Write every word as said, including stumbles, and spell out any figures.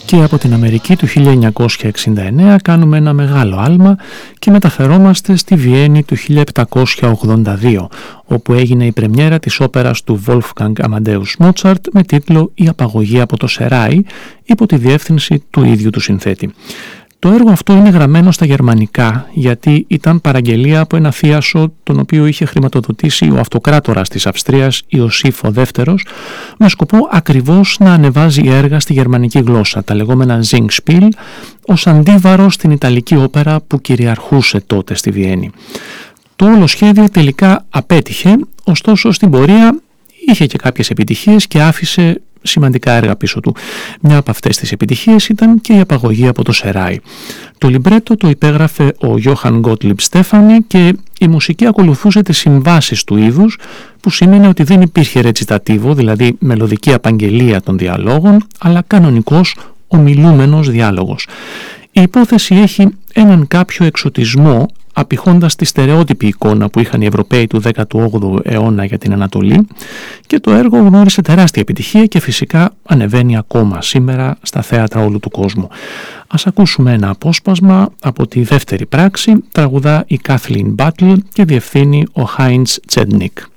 Και από την Αμερική του χίλια εννιακόσια εξήντα εννέα κάνουμε ένα μεγάλο άλμα και μεταφερόμαστε στη Βιέννη του χίλια επτακόσια ογδόντα δύο, όπου έγινε η πρεμιέρα της όπερας του Wolfgang Amadeus Mozart με τίτλο «Η απαγωγή από το Σεράι», υπό τη διεύθυνση του ίδιου του συνθέτη. Το έργο αυτό είναι γραμμένο στα γερμανικά γιατί ήταν παραγγελία από ένα θίασο τον οποίο είχε χρηματοδοτήσει ο αυτοκράτορας της Αυστρίας Ιωσήφ ο Δεύτερος με σκοπό ακριβώς να ανεβάζει έργα στη γερμανική γλώσσα, τα λεγόμενα Singspiel, ως αντίβαρο στην Ιταλική όπερα που κυριαρχούσε τότε στη Βιέννη. Το όλο σχέδιο τελικά απέτυχε, ωστόσο στην πορεία είχε και κάποιες επιτυχίες και άφησε σημαντικά έργα πίσω του. Μια από αυτές τις επιτυχίες ήταν και η απαγωγή από το Σεράι. Το λιμπρέτο το υπέγραφε ο Johann Gottlieb Stefani και η μουσική ακολουθούσε τις συμβάσεις του είδους, που σήμαινε ότι δεν υπήρχε ρετσιτατίβο, δηλαδή μελωδική απαγγελία των διαλόγων, αλλά κανονικός ομιλούμενος διάλογος. Η υπόθεση έχει έναν κάποιο εξωτισμό, απηχώντας τη στερεότυπη εικόνα που είχαν οι Ευρωπαίοι του δέκατου όγδοου αιώνα για την Ανατολή, και το έργο γνώρισε τεράστια επιτυχία και φυσικά ανεβαίνει ακόμα σήμερα στα θέατρα όλου του κόσμου. Ας ακούσουμε ένα απόσπασμα από τη δεύτερη πράξη. Τραγουδά η Kathleen Battle και διευθύνει ο Heinz Zednik.